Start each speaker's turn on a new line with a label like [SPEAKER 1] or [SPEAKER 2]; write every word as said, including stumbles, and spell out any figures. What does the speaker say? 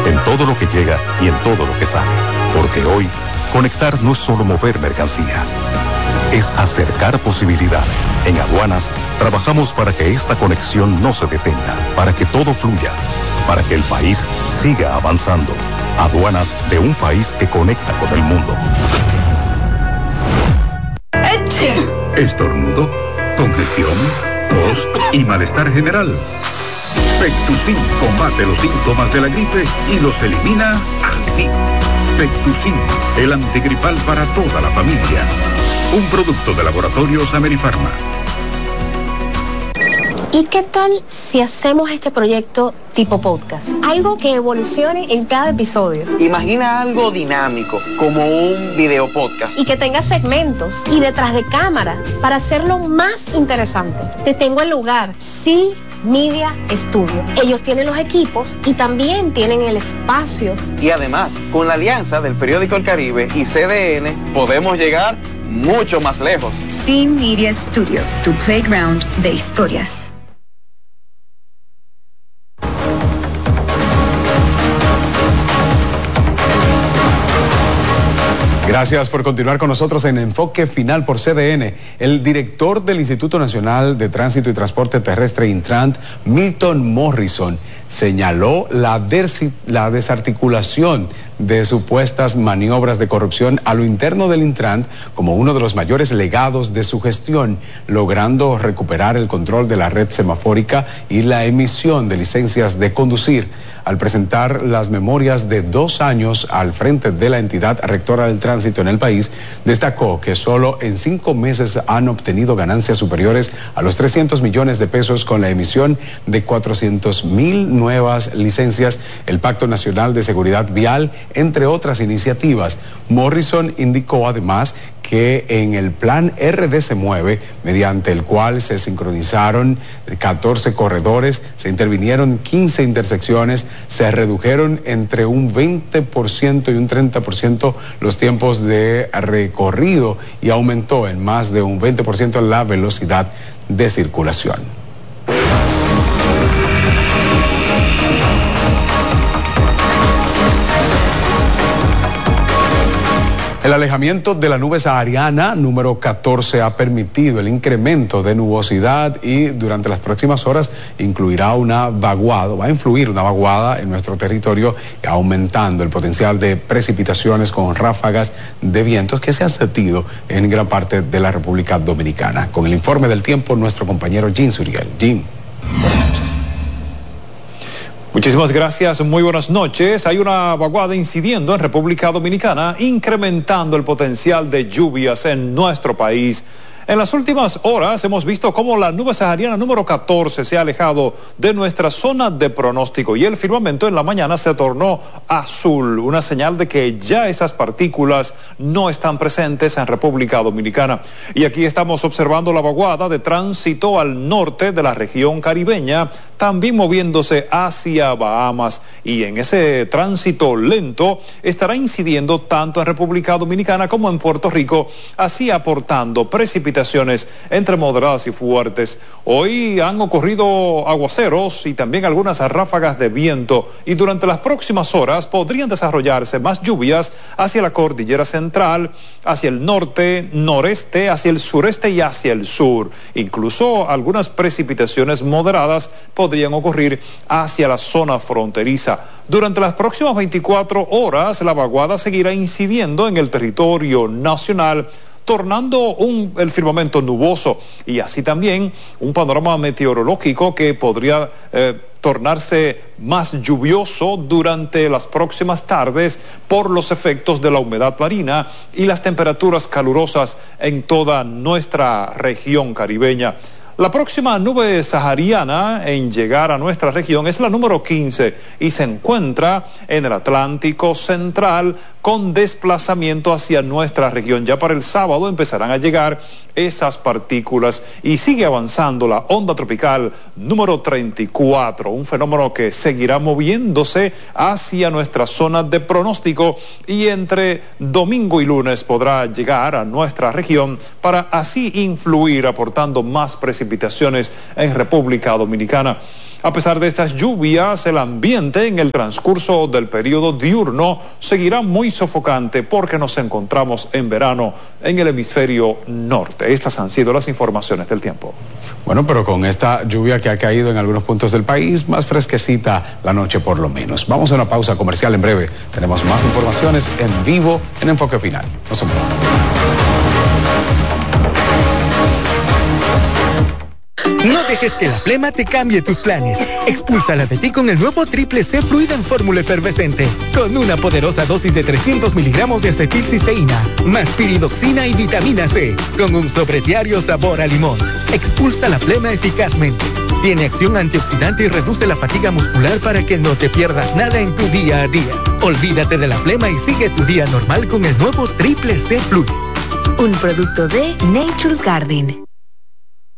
[SPEAKER 1] en todo lo que llega y en todo lo que sale. Porque hoy, conectar no es solo mover mercancías, es acercar posibilidades. En Aduanas, trabajamos para que esta conexión no se detenga, para que todo fluya, para que el país siga avanzando. Aduanas de un país que conecta con el mundo.
[SPEAKER 2] Estornudo, congestión, tos y malestar general. Pectusin combate los síntomas de la gripe y los elimina así. Pectusin, el antigripal para toda la familia. Un producto de Laboratorios Amerifarma.
[SPEAKER 3] ¿Y qué tal si hacemos este proyecto tipo podcast? Algo que evolucione en cada episodio.
[SPEAKER 4] Imagina algo dinámico, como un video podcast.
[SPEAKER 3] Y que tenga segmentos y detrás de cámara para hacerlo más interesante. Te tengo el lugar. Sí. Media Studio. Ellos tienen los equipos y también tienen el espacio.
[SPEAKER 4] Y además, con la alianza del periódico El Caribe y C D N, podemos llegar mucho más lejos.
[SPEAKER 5] Sí Media Studio, tu playground de historias.
[SPEAKER 6] Gracias por continuar con nosotros en Enfoque Final por C D N. El director del Instituto Nacional de Tránsito y Transporte Terrestre, Intrant, Milton Morrison, señaló la, la desarticulación de supuestas maniobras de corrupción a lo interno del Intrant como uno de los mayores legados de su gestión, logrando recuperar el control de la red semafórica y la emisión de licencias de conducir. Al presentar las memorias de dos años al frente de la entidad rectora del tránsito en el país, destacó que solo en cinco meses han obtenido ganancias superiores a los trescientos millones de pesos con la emisión de cuatrocientas mil nuevas licencias, el Pacto Nacional de Seguridad Vial, entre otras iniciativas. Morrison indicó además que en el plan R D se mueve, mediante el cual se sincronizaron catorce corredores, se intervinieron quince intersecciones, se redujeron entre un veinte por ciento y un treinta por ciento los tiempos de recorrido y aumentó en más de un veinte por ciento la velocidad de circulación. El alejamiento de la nube sahariana número catorce ha permitido el incremento de nubosidad y durante las próximas horas incluirá una vaguada, va a influir una vaguada en nuestro territorio, aumentando el potencial de precipitaciones con ráfagas de vientos que se ha sentido en gran parte de la República Dominicana. Con el informe del tiempo, nuestro compañero Jim Suriel. Jim.
[SPEAKER 7] Muchísimas gracias, muy buenas noches. Hay una vaguada incidiendo en República Dominicana, incrementando el potencial de lluvias en nuestro país. En las últimas horas hemos visto cómo la nube sahariana número catorce se ha alejado de nuestra zona de pronóstico y el firmamento en la mañana se tornó azul, una señal de que ya esas partículas no están presentes en República Dominicana. Y aquí estamos observando la vaguada de tránsito al norte de la región caribeña, también moviéndose hacia Bahamas, y en ese tránsito lento estará incidiendo tanto en República Dominicana como en Puerto Rico, así aportando precipitaciones entre moderadas y fuertes. Hoy han ocurrido aguaceros y también algunas ráfagas de viento, y durante las próximas horas podrían desarrollarse más lluvias hacia la cordillera central, hacia el norte, noreste, hacia el sureste y hacia el sur. Incluso algunas precipitaciones moderadas podrían ocurrir hacia la zona fronteriza. Durante las próximas veinticuatro horas, la vaguada seguirá incidiendo en el territorio nacional, tornando un, el firmamento nuboso y así también un panorama meteorológico que podría eh, tornarse más lluvioso durante las próximas tardes por los efectos de la humedad marina y las temperaturas calurosas en toda nuestra región caribeña. La próxima nube sahariana en llegar a nuestra región es la número quince y se encuentra en el Atlántico Central con desplazamiento hacia nuestra región. Ya para el sábado empezarán a llegar esas partículas y sigue avanzando la onda tropical número treinta y cuatro, un fenómeno que seguirá moviéndose hacia nuestra zona de pronóstico y entre domingo y lunes podrá llegar a nuestra región para así influir aportando más precipitaciones en República Dominicana. A pesar de estas lluvias, el ambiente en el transcurso del periodo diurno seguirá muy sofocante porque nos encontramos en verano en el hemisferio norte. Estas han sido las informaciones del tiempo.
[SPEAKER 6] Bueno, pero con esta lluvia que ha caído en algunos puntos del país, más fresquecita la noche por lo menos. Vamos a una pausa comercial en breve. Tenemos más informaciones en vivo en Enfoque Final. No se muevan.
[SPEAKER 8] No dejes que la flema te cambie tus planes. Expúlsala de ti con el nuevo Triple C Fluido en fórmula efervescente, con una poderosa dosis de trescientos miligramos de acetilcisteína, más piridoxina y vitamina C, con un sobrediario sabor a limón. Expulsa la flema eficazmente. Tiene acción antioxidante y reduce la fatiga muscular para que no te pierdas nada en tu día a día. Olvídate de la flema y sigue tu día normal con el nuevo Triple C Fluido.
[SPEAKER 9] Un producto de Nature's Garden.